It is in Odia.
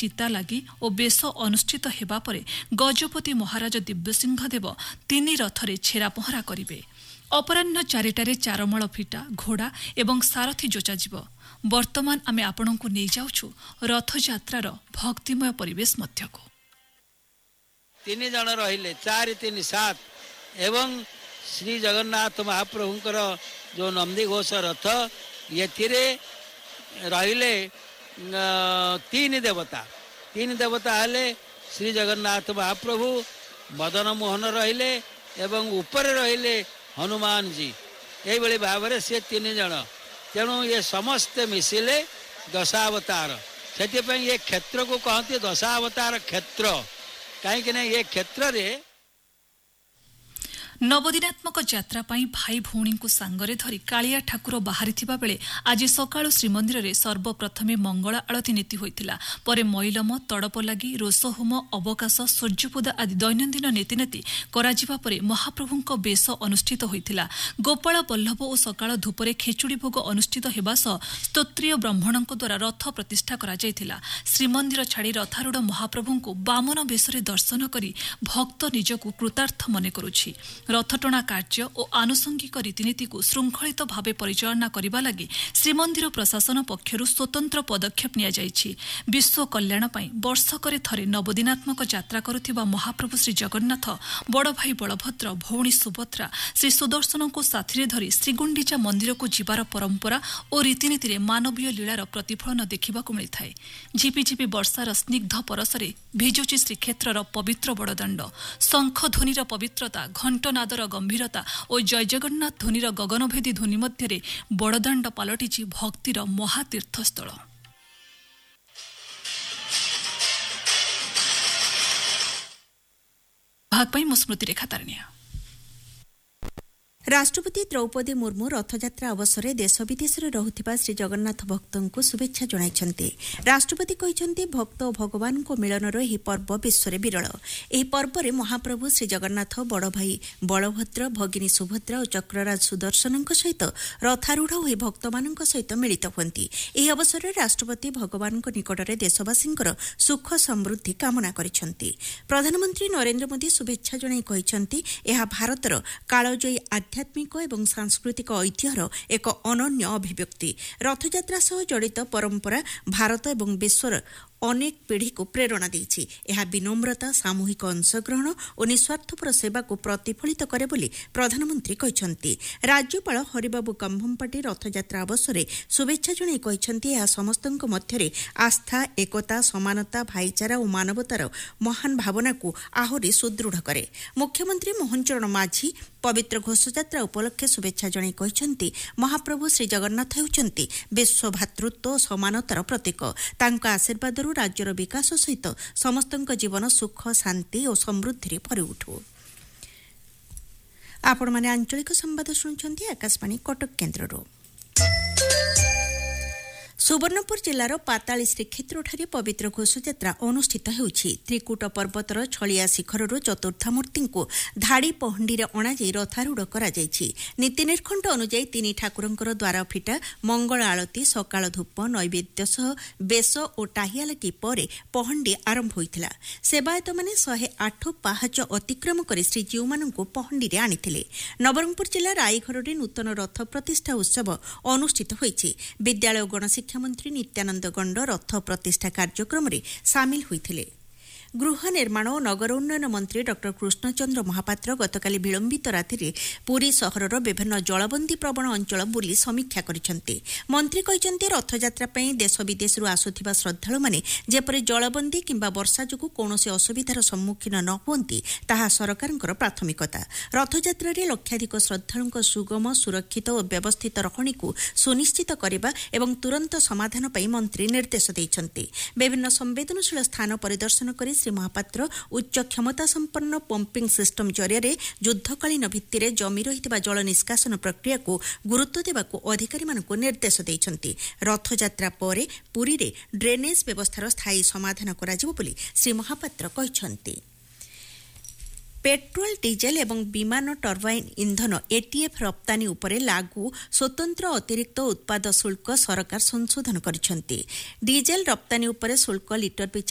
ଚିତା ଲାଗି ଓ ବେଶ ଅନୁଷ୍ଠିତ ହେବା ପରେ ଗଜପତି ମହାରାଜ ଦିବ୍ୟସିଂହ ଦେବ 3 ରଥରେ ଛେରା ପହଁରା କରିବେ। ଅପରାହ୍ନ 4ଟାରେ ଚାରମଳ ଫିଟା ଘୋଡ଼ା ଏବଂ ସାରଥୀ ଯୋଚାଯିବ। ବର୍ତ୍ତମାନ ଆମେ ଆପଣଙ୍କୁ ନେଇଯାଉଛୁ ରଥଯାତ୍ରାର ଭକ୍ତିମୟ ପରିବେଶ ମଧ୍ୟକୁ। 3 ଜଣ ରହିଲେ 4, 3, 7 ଏବଂ ଶ୍ରୀ ଜଗନ୍ନାଥ ମହାପ୍ରଭୁଙ୍କର ଯେଉଁ ନନ୍ଦିଘୋଷ ରଥ ଏଥିରେ ରହିଲେ 3 ଦେବତା। 3 ଦେବତା ହେଲେ ଶ୍ରୀ ଜଗନ୍ନାଥ ମହାପ୍ରଭୁ, ମଦନ ମୋହନ ରହିଲେ ଏବଂ ଉପରେ ରହିଲେ ହନୁମାନଜୀ। ଏଇଭଳି ଭାବରେ ସେ 3 ଜଣ। ତେଣୁ ଏ ସମସ୍ତେ ମିଶିଲେ ଦଶାବତାର। ସେଥିପାଇଁ ଏ କ୍ଷେତ୍ରକୁ କହନ୍ତି ଦଶାବତାର କ୍ଷେତ୍ର। କାହିଁକି ନା ଏ କ୍ଷେତ୍ରରେ ନବଦିନାତ୍ମକ ଯାତ୍ରା ପାଇଁ ଭାଇ ଭଉଣୀଙ୍କୁ ସାଙ୍ଗରେ ଧରି କାଳିଆ ଠାକୁର ବାହାରିଥିବା ବେଳେ ଆଜି ସକାଳୁ ଶ୍ରୀମନ୍ଦିରରେ ସର୍ବପ୍ରଥମେ ମଙ୍ଗଳ ଆଳତୀ ନୀତି ହୋଇଥିଲା। ପରେ ମଇଲମ, ତଡ଼ପ ଲାଗି, ରୋଷହୋମ, ଅବକାଶ, ସୂର୍ଯ୍ୟପୂଜା ଆଦି ଦୈନନ୍ଦିନ ନୀତିନୀତି କରାଯିବା ପରେ ମହାପ୍ରଭୁଙ୍କ ବେଶ ଅନୁଷ୍ଠିତ ହୋଇଥିଲା। ଗୋପାଳ ବଲ୍ଲଭ ଓ ସକାଳ ଧୂପରେ ଖେଚୁଡ଼ି ଭୋଗ ଅନୁଷ୍ଠିତ ହେବା ସହ ସ୍ତୋତ୍ରୀୟ ବ୍ରାହ୍ମଣଙ୍କ ଦ୍ୱାରା ରଥ ପ୍ରତିଷ୍ଠା କରାଯାଇଥିଲା। ଶ୍ରୀମନ୍ଦିର ଛାଡ଼ି ରଥାରୂଢ଼ ମହାପ୍ରଭୁଙ୍କୁ ବାମନ ବେଶରେ ଦର୍ଶନ କରି ଭକ୍ତ ନିଜକୁ କୃତାର୍ଥ ମନେ କରୁଛି। ରଥଟଣା କାର୍ଯ୍ୟ ଓ ଆନୁଷଙ୍ଗିକ ରୀତିନୀତିକୁ ଶୃଙ୍ଖଳିତ ଭାବେ ପରିଚାଳନା କରିବା ଲାଗି ଶ୍ରୀମନ୍ଦିର ପ୍ରଶାସନ ପକ୍ଷରୁ ସ୍ୱତନ୍ତ୍ର ପଦକ୍ଷେପ ନିଆଯାଇଛି। ବିଶ୍ୱ କଲ୍ୟାଣ ପାଇଁ ବର୍ଷକରେ ଥରେ ନବଦିନାତ୍ମକ ଯାତ୍ରା କରୁଥିବା ମହାପ୍ରଭୁ ଶ୍ରୀ ଜଗନ୍ନାଥ, ବଡ଼ଭାଇ ବଳଭଦ୍ର, ଭଉଣୀ ସୁଭଦ୍ରା, ଶ୍ରୀ ସୁଦର୍ଶନଙ୍କୁ ସାଥିରେ ଧରି ଶ୍ରୀଗୁଣ୍ଡିଚା ମନ୍ଦିରକୁ ଯିବାର ପରମ୍ପରା ଓ ରୀତିନୀତିରେ ମାନବୀୟ ଲୀଳାର ପ୍ରତିଫଳନ ଦେଖିବାକୁ ମିଳିଥାଏ। ଝିପିଝିପି ବର୍ଷାର ସ୍ନିଗ୍ଧ ପରଶରେ ଭିଜୁଛି ଶ୍ରୀକ୍ଷେତ୍ରର ପବିତ୍ର ବଡ଼ଦାଣ୍ଡ। ଶଙ୍ଖ ଧ୍ୱନିର ପବିତ୍ରତା, ଘଣ୍ଟନାଦର ଗମ୍ଭୀରତା ଓ ଜୟ ଜଗନ୍ନାଥ ଧ୍ୱନିର ଗଗନଭେଦୀ ଧ୍ୱନି ମଧ୍ୟରେ ବଡ଼ଦାଣ୍ଡ ପାଲଟିଛି ଭକ୍ତିର ମହାତୀର୍ଥସ୍ଥଳ। ଭାଗ ପାଇଁ ମୁଁ ସ୍ମୃତିରେଖା ତାରଣିଆ। ରାଷ୍ଟ୍ରପତି ଦ୍ରୌପଦୀ ମୁର୍ମୁ ରଥଯାତ୍ରା ଅବସରରେ ଦେଶ ବିଦେଶରେ ରହୁଥିବା ଶ୍ରୀ ଜଗନ୍ନାଥ ଭକ୍ତଙ୍କୁ ଶୁଭେଚ୍ଛା ଜଣାଇଛନ୍ତି। ରାଷ୍ଟ୍ରପତି କହିଛନ୍ତି, ଭକ୍ତ ଓ ଭଗବାନଙ୍କ ମିଳନର ଏହି ପର୍ବ ବିଶ୍ୱରେ ବିରଳ। ଏହି ପର୍ବରେ ମହାପ୍ରଭୁ ଶ୍ରୀ ଜଗନ୍ନାଥ ବଡ଼ଭାଇ ବଳଭଦ୍ର, ଭଗିନୀ ସୁଭଦ୍ରା ଓ ଚକ୍ରରାଜ ସୁଦର୍ଶନଙ୍କ ସହିତ ରଥାରୂଢ଼ ହୋଇ ଭକ୍ତମାନଙ୍କ ସହିତ ମିଳିତ ହୁଅନ୍ତି। ଏହି ଅବସରରେ ରାଷ୍ଟ୍ରପତି ଭଗବାନଙ୍କ ନିକଟରେ ଦେଶବାସୀଙ୍କର ସୁଖ ସମୃଦ୍ଧି କାମନା କରିଛନ୍ତି। ପ୍ରଧାନମନ୍ତ୍ରୀ ନରେନ୍ଦ୍ର ମୋଦି ଶୁଭେଚ୍ଛା ଜଣାଇ କହିଛନ୍ତି, ଏହା ଭାରତର କାଳଜୟୀ ଆଧ୍ୟାତ୍ମିକ ଏବଂ ସାଂସ୍କୃତିକ ଐତିହ୍ୟର ଏକ ଅନନ୍ୟ ଅଭିବ୍ୟକ୍ତି। ରଥଯାତ୍ରା ସହ ଜଡ଼ିତ ପରମ୍ପରା ଭାରତ ଏବଂ ବିଶ୍ୱର ଅନେକ ପିଢ଼ିକୁ ପ୍ରେରଣା ଦେଇଛି। ଏହା ବିନମ୍ରତା, ସାମୂହିକ ଅଂଶଗ୍ରହଣ ଓ ନିଃସ୍ୱାର୍ଥପର ସେବାକୁ ପ୍ରତିଫଳିତ କରେ ବୋଲି ପ୍ରଧାନମନ୍ତ୍ରୀ କହିଛନ୍ତି। ରାଜ୍ୟପାଳ ହରିବାବୁ କମ୍ଭମ୍ପାଟି ରଥଯାତ୍ରା ଅବସରରେ ଶୁଭେଚ୍ଛା ଜଣାଇ କହିଛନ୍ତି, ଏହା ସମସ୍ତଙ୍କ ମଧ୍ୟରେ ଆସ୍ଥା, ଏକତା, ସମାନତା, ଭାଇଚାରା ଓ ମାନବତାର ମହାନ ଭାବନାକୁ ଆହୁରି ସୁଦୃଢ଼ କରେ। ମୁଖ୍ୟମନ୍ତ୍ରୀ ମୋହନ ଚରଣ ମାଝୀ ପବିତ୍ର ଘୋଷଯାତ୍ରା ଉପଲକ୍ଷେ ଶୁଭେଚ୍ଛା ଜଣାଇ କହିଛନ୍ତି, ମହାପ୍ରଭୁ ଶ୍ରୀ ଜଗନ୍ନାଥ ହେଉଛନ୍ତି ବିଶ୍ୱ ଭାତୃତ୍ୱ ଓ ସମାନତାର ପ୍ରତୀକ। ତାଙ୍କ ଆଶୀର୍ବାଦରୁ ରାଜ୍ୟର ବିକାଶ ସହିତ ସମସ୍ତଙ୍କ ଜୀବନ ସୁଖ, ଶାନ୍ତି ଓ ସମୃଦ୍ଧିରେ ଭରିଉଠୁ। ଆପଣମାନେ ଆଞ୍ଚଳିକ ସମ୍ବାଦ ଶୁଣୁଛନ୍ତି ଆକାଶବାଣୀ କଟକ କେନ୍ଦ୍ରରୁ। ସୁବର୍ଣ୍ଣପୁର ଜିଲ୍ଲାର ପାତାଳି ଶ୍ରୀକ୍ଷେତ୍ରଠାରେ ପବିତ୍ର ଘୋଷଯାତ୍ରା ଅନୁଷ୍ଠିତ ହେଉଛି। ତ୍ରିକୁଟ ପର୍ବତର ଛଳିଆ ଶିଖରରୁ ଚତୁର୍ଦ୍ଧାମୂର୍ତ୍ତିଙ୍କୁ ଧାଡ଼ି ପହଣ୍ଡିରେ ଅଣାଯାଇ ରଥାରୂଢ଼ କରାଯାଇଛି। ନୀତି ନିର୍ଘଣ୍ଟ ଅନୁଯାୟୀ 3 ଠାକୁରଙ୍କର ଦ୍ୱାର ଫିଟା, ମଙ୍ଗଳ ଆଳତୀ, ସକାଳ ଧୂପ, ନୈବେଦ୍ୟ ସହ ବେଶ ଓ ଟାହିଆ ଲାଗି ପରେ ପହଣ୍ଡି ଆରମ୍ଭ ହୋଇଥିଲା। ସେବାୟତମାନେ 108 ପାହାଚ ଅତିକ୍ରମ କରି ଶ୍ରୀଜୀଉମାନଙ୍କୁ ପହଣ୍ଡିରେ ଆଣିଥିଲେ। ନବରଙ୍ଗପୁର ଜିଲ୍ଲା ରାଇଘରରେ ନୂତନ ରଥ ପ୍ରତିଷ୍ଠା ଉତ୍ସବ ଅନୁଷ୍ଠିତ ହୋଇଛି। ବିଦ୍ୟାଳୟ ଗଣଶିକ୍ଷା ମୁଖ୍ୟମନ୍ତ୍ରୀ ନିତ୍ୟାନନ୍ଦ ଗଣ୍ଡ ରଥ ପ୍ରତିଷ୍ଠା କାର୍ଯ୍ୟକ୍ରମରେ ସାମିଲ ହୋଇଥିଲେ। ଗୃହ ନିର୍ମାଣ ଓ ନଗର ଉନ୍ନୟନ ମନ୍ତ୍ରୀ ଡ କୃଷ୍ଣଚନ୍ଦ୍ର ମହାପାତ୍ର ଗତକାଲି ବିଳମ୍ବିତ ରାତିରେ ପୁରୀ ସହରର ବିଭିନ୍ନ ଜଳବନ୍ଦୀ ପ୍ରବଣ ଅଞ୍ଚଳ ବୁଲି ସମୀକ୍ଷା କରିଛନ୍ତି। ମନ୍ତ୍ରୀ କହିଛନ୍ତି, ରଥଯାତ୍ରା ପାଇଁ ଦେଶ ବିଦେଶରୁ ଆସୁଥିବା ଶ୍ରଦ୍ଧାଳୁମାନେ ଯେପରି ଜଳବନ୍ଦୀ କିମ୍ବା ବର୍ଷା ଯୋଗୁଁ କୌଣସି ଅସୁବିଧାର ସମ୍ମୁଖୀନ ନ ହୁଅନ୍ତି, ତାହା ସରକାରଙ୍କର ପ୍ରାଥମିକତା। ରଥଯାତ୍ରାରେ ଲକ୍ଷାଧିକ ଶ୍ରଦ୍ଧାଳୁଙ୍କ ସୁଗମ, ସୁରକ୍ଷିତ ଓ ବ୍ୟବସ୍ଥିତ ରହଣୀକୁ ସୁନିଶ୍ଚିତ କରିବା ଏବଂ ତୁରନ୍ତ ସମାଧାନ ପାଇଁ ମନ୍ତ୍ରୀ ନିର୍ଦ୍ଦେଶ ଦେଇଛନ୍ତି। ବିଭିନ୍ନ ସମ୍ବେଦନଶୀଳ ସ୍ଥାନ ପରିଦର୍ଶନ କରି ଶ୍ରୀ ମହାପାତ୍ର ଉଚ୍ଚ କ୍ଷମତା ସମ୍ପନ୍ନ ପମ୍ପିଂ ସିଷ୍ଟମ ଜରିଆରେ ଯୁଦ୍ଧକାଳୀନ ଭିତ୍ତିରେ ଜମି ରହିଥିବା ଜଳ ନିଷ୍କାସନ ପ୍ରକ୍ରିୟାକୁ ଗୁରୁତ୍ୱ ଦେବାକୁ ଅଧିକାରୀମାନଙ୍କୁ ନିର୍ଦ୍ଦେଶ ଦେଇଛନ୍ତି। ରଥଯାତ୍ରା ପରେ ପୁରୀରେ ଡ୍ରେନେଜ ବ୍ୟବସ୍ଥାର ସ୍ଥାୟୀ ସମାଧାନ କରାଯିବ ବୋଲି ଶ୍ରୀ ମହାପାତ୍ର କହିଛନ୍ତି। ପେଟ୍ରୋଲ, ଡିଜେଲ ଏବଂ ବିମାନ ଟର୍ବାଇନ୍ ଇନ୍ଧନ ଏଟିଏଫ୍ ରପ୍ତାନୀ ଉପରେ ଲାଗୁ ସ୍ୱତନ୍ତ୍ର ଅତିରିକ୍ତ ଉତ୍ପାଦ ଶୁଳ୍କ ସରକାର ସଂଶୋଧନ କରିଛନ୍ତି। ଡିଜେଲ ରପ୍ତାନୀ ଉପରେ ଶୁଳ୍କ ଲିଟର ପିଛା